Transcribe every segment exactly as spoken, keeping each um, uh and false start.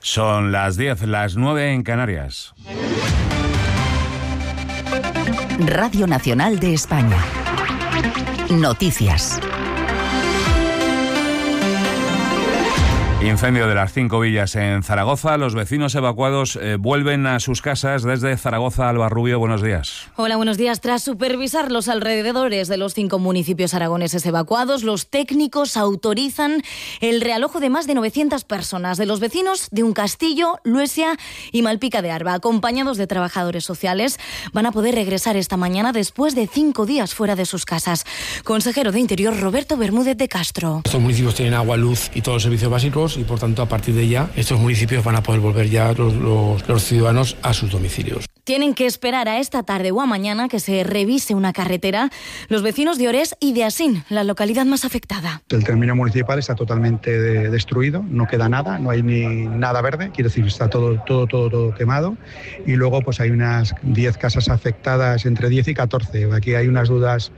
Son las diez, las nueve en Canarias. Radio Nacional de España. Noticias. Incendio de las cinco villas en Zaragoza. Los vecinos evacuados eh, vuelven a sus casas desde Zaragoza. Alba Rubio, buenos días. Hola, buenos días. Tras supervisar los alrededores de los cinco municipios aragoneses evacuados, los técnicos autorizan el realojo de más de novecientas personas, de los vecinos de Uncastillo, Luesia y Malpica de Arba, acompañados de trabajadores sociales. Van a poder regresar esta mañana después de cinco días fuera de sus casas. Consejero de Interior, Roberto Bermúdez de Castro. Estos municipios tienen agua, luz y todos los servicios básicos, y por tanto a partir de ya estos municipios van a poder volver ya los, los, los ciudadanos a sus domicilios. Tienen que esperar a esta tarde o a mañana que se revise una carretera los vecinos de Orés y de Asín, la localidad más afectada. El término municipal está totalmente de, destruido, no queda nada, no hay ni nada verde, quiero decir, está todo, todo, todo, todo quemado. Y luego pues hay unas diez casas afectadas, entre diez y catorce. Aquí hay unas dudas.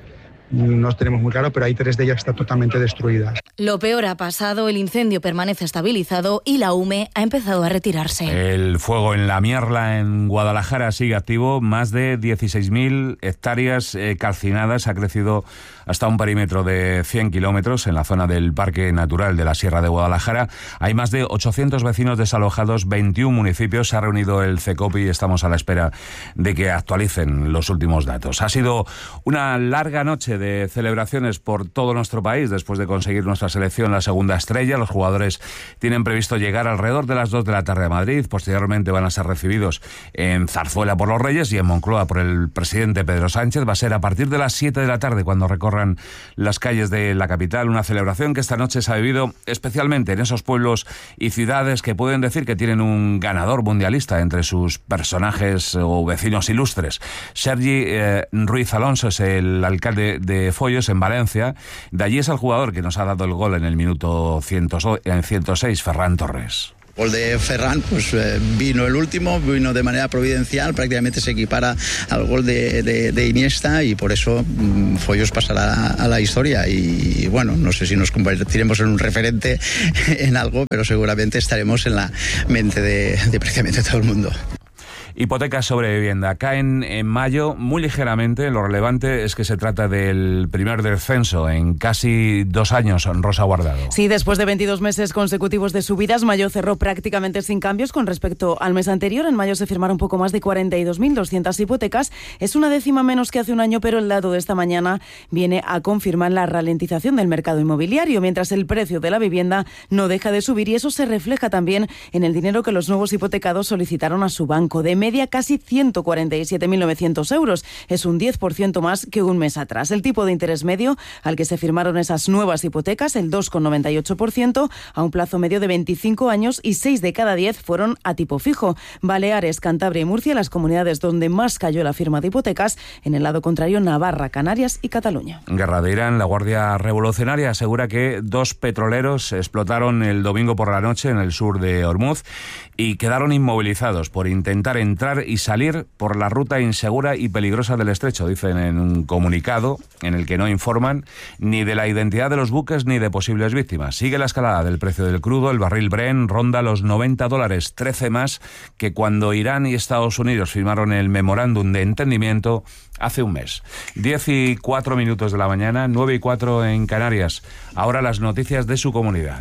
No tenemos muy claro, pero hay tres de ellas que están totalmente destruidas. Lo peor ha pasado, el incendio permanece estabilizado y la UME ha empezado a retirarse. El fuego en La Mierla, en Guadalajara, sigue activo. Más de dieciséis mil hectáreas eh, calcinadas. Ha crecido hasta un perímetro de cien kilómetros en la zona del Parque Natural de la Sierra de Guadalajara. Hay más de ochocientos vecinos desalojados, veintiún municipios. Se ha reunido el CECOPI y estamos a la espera de que actualicen los últimos datos. Ha sido una larga noche de celebraciones por todo nuestro país después de conseguir nuestra selección la segunda estrella. Los jugadores tienen previsto llegar alrededor de las dos de la tarde a Madrid. Posteriormente van a ser recibidos en Zarzuela por los Reyes y en Moncloa por el presidente Pedro Sánchez. Va a ser a partir de las siete de la tarde cuando recorran las calles de la capital. Una celebración que esta noche se ha vivido especialmente en esos pueblos y ciudades que pueden decir que tienen un ganador mundialista entre sus personajes o vecinos ilustres. Sergi eh, Ruiz Alonso es el alcalde de Foyos, en Valencia. De allí es el jugador que nos ha dado el gol en el minuto ciento seis, Ferran Torres. El gol de Ferran pues eh, vino el último, vino de manera providencial, prácticamente se equipara al gol de, de, de Iniesta y por eso mmm, Foyos pasará a la historia y bueno, no sé si nos convertiremos en un referente en algo, pero seguramente estaremos en la mente de, de prácticamente todo el mundo. Hipotecas sobre vivienda caen en mayo muy ligeramente. Lo relevante es que se trata del primer descenso en casi dos años. Rosa Guardado. Sí, después de veintidós meses consecutivos de subidas, mayo cerró prácticamente sin cambios con respecto al mes anterior. En mayo se firmaron un poco más de cuarenta y dos mil doscientas hipotecas. Es una décima menos que hace un año, pero el dato de esta mañana viene a confirmar la ralentización del mercado inmobiliario, mientras el precio de la vivienda no deja de subir y eso se refleja también en el dinero que los nuevos hipotecados solicitaron a su banco. De media casi ciento cuarenta y siete mil novecientos euros. Es un diez por ciento más que un mes atrás. El tipo de interés medio al que se firmaron esas nuevas hipotecas, el dos coma noventa y ocho por ciento, a un plazo medio de veinticinco años y seis de cada diez fueron a tipo fijo. Baleares, Cantabria y Murcia, las comunidades donde más cayó la firma de hipotecas. En el lado contrario, Navarra, Canarias y Cataluña. Guerra de Irán. La Guardia Revolucionaria asegura que dos petroleros explotaron el domingo por la noche en el sur de Hormuz y quedaron inmovilizados por intentar entrar y salir por la ruta insegura y peligrosa del estrecho, dicen en un comunicado en el que no informan ni de la identidad de los buques ni de posibles víctimas. Sigue la escalada del precio del crudo. El barril Brent ronda los noventa dólares, trece más que cuando Irán y Estados Unidos firmaron el memorándum de entendimiento hace un mes. diez y cuatro minutos de la mañana, nueve y cuatro en Canarias. Ahora las noticias de su comunidad.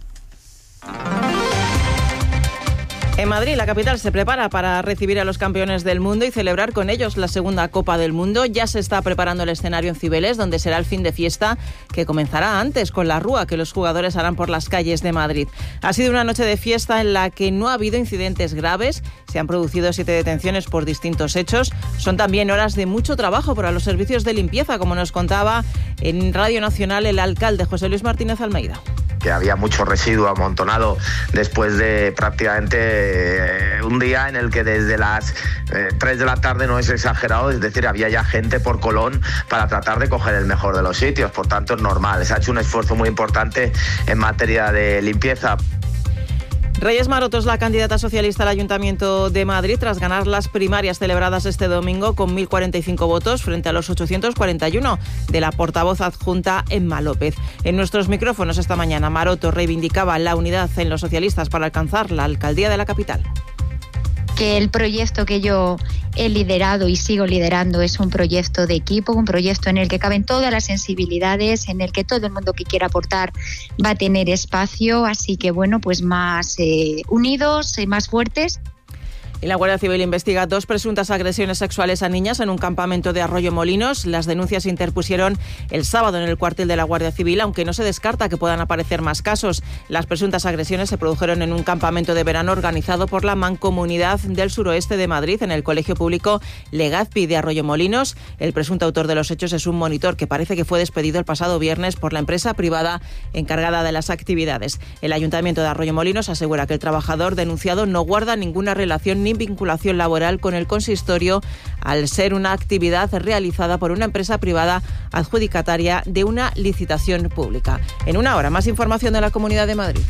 En Madrid, la capital se prepara para recibir a los campeones del mundo y celebrar con ellos la segunda Copa del Mundo. Ya se está preparando el escenario en Cibeles, donde será el fin de fiesta que comenzará antes con la rúa que los jugadores harán por las calles de Madrid. Ha sido una noche de fiesta en la que no ha habido incidentes graves. Se han producido siete detenciones por distintos hechos. Son también horas de mucho trabajo para los servicios de limpieza, como nos contaba en Radio Nacional el alcalde José Luis Martínez Almeida. Que había mucho residuo amontonado después de prácticamente eh, un día en el que desde las eh, tres de la tarde, no es exagerado, es decir, había ya gente por Colón para tratar de coger el mejor de los sitios, por tanto es normal, se ha hecho un esfuerzo muy importante en materia de limpieza. Reyes Maroto es la candidata socialista al Ayuntamiento de Madrid tras ganar las primarias celebradas este domingo con mil cuarenta y cinco votos frente a los ochocientos cuarenta y uno de la portavoz adjunta Emma López. En nuestros micrófonos esta mañana, Maroto reivindicaba la unidad en los socialistas para alcanzar la alcaldía de la capital. Que el proyecto que yo he liderado y sigo liderando es un proyecto de equipo, un proyecto en el que caben todas las sensibilidades, en el que todo el mundo que quiera aportar va a tener espacio, así que bueno, pues más eh, unidos y más fuertes. Y la Guardia Civil investiga dos presuntas agresiones sexuales a niñas en un campamento de Arroyomolinos. Las denuncias se interpusieron el sábado en el cuartel de la Guardia Civil, aunque no se descarta que puedan aparecer más casos. Las presuntas agresiones se produjeron en un campamento de verano organizado por la Mancomunidad del Suroeste de Madrid en el Colegio Público Legazpi de Arroyomolinos. El presunto autor de los hechos es un monitor que parece que fue despedido el pasado viernes por la empresa privada encargada de las actividades. El Ayuntamiento de Arroyomolinos asegura que el trabajador denunciado no guarda ninguna relación ni vinculación laboral con el consistorio al ser una actividad realizada por una empresa privada adjudicataria de una licitación pública. En una hora, más información de la Comunidad de Madrid.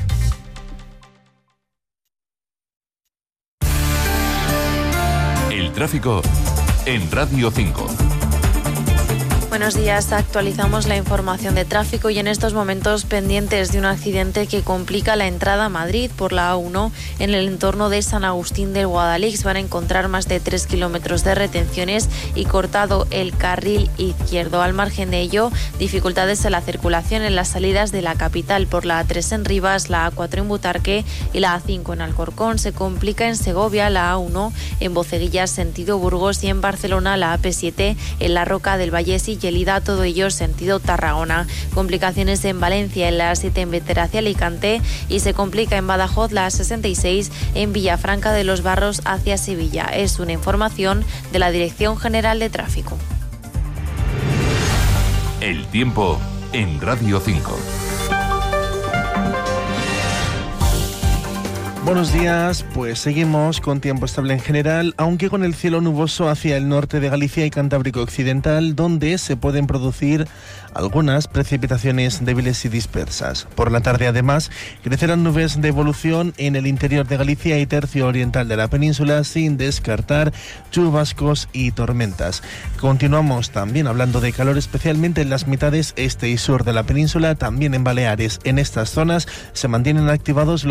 El tráfico en Radio cinco. Buenos días, actualizamos la información de tráfico y en estos momentos pendientes de un accidente que complica la entrada a Madrid por la A uno en el entorno de San Agustín del Guadalix. Van a encontrar más de tres kilómetros de retenciones y cortado el carril izquierdo. Al margen de ello, dificultades en la circulación en las salidas de la capital por la A tres en Rivas, la A cuatro en Butarque y la A cinco en Alcorcón. Se complica en Segovia la A uno en Boceguillas sentido Burgos y en Barcelona la A P siete en la Roca del Vallés y Gelida, todo ello sentido Tarragona. Complicaciones en Valencia en la A siete en Bétera hacia Alicante y se complica en Badajoz la A sesenta y seis en Villafranca de los Barros hacia Sevilla. Es una información de la Dirección General de Tráfico. El tiempo en Radio cinco. Buenos días, pues seguimos con tiempo estable en general, aunque con el cielo nuboso hacia el norte de Galicia y Cantábrico Occidental, donde se pueden producir algunas precipitaciones débiles y dispersas. Por la tarde, además, crecerán nubes de evolución en el interior de Galicia y tercio oriental de la península, sin descartar chubascos y tormentas. Continuamos también hablando de calor, especialmente en las mitades este y sur de la península, también en Baleares. En estas zonas se mantienen activados los